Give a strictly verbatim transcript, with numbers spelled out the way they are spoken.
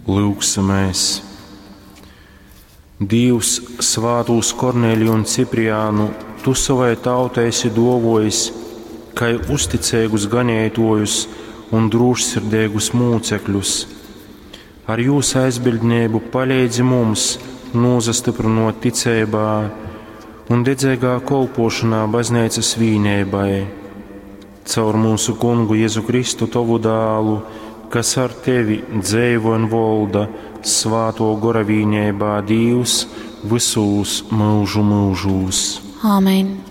Lūksimies! Dievs, svātūs Korneliju un Cipriānu, tu savai tautai esi dovojis, kai uzticēgus ganētojus un drūžsirdēgus mūcekļus. Ar jūsu aizbildnību palīdzi mums, nozastiprinot ticībā un dedzēgā kolpošanā baznīcas vīneibai. Caur mūsu Kungu Jēzu Kristu, tavu dālu, kas ar tevi dzeivo un volda svāto goravīņēbā Dievs visūs mūžu mūžūs. Āmen.